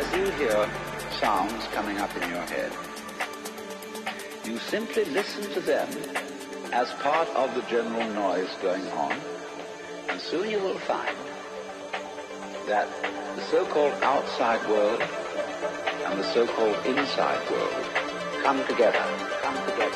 as you hear sounds coming up in your head, you simply listen to them as part of the general noise going on, and soon you will find that the so-called outside world and the so-called inside world come together.